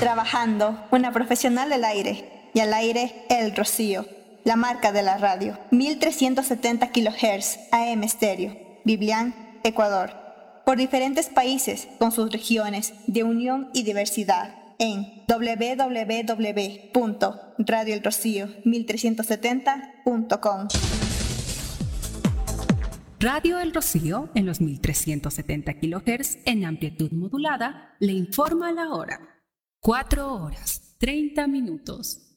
Trabajando, una profesional del aire. Y al aire, El Rocío, la marca de la radio. 1370 kHz AM estéreo. Biblián, Ecuador. Por diferentes países, con sus regiones de unión y diversidad. En www.radioelrocío1370.com. Radio El Rocío, en los 1370 kHz en amplitud modulada, le informa la hora. 4 horas, 30 minutos.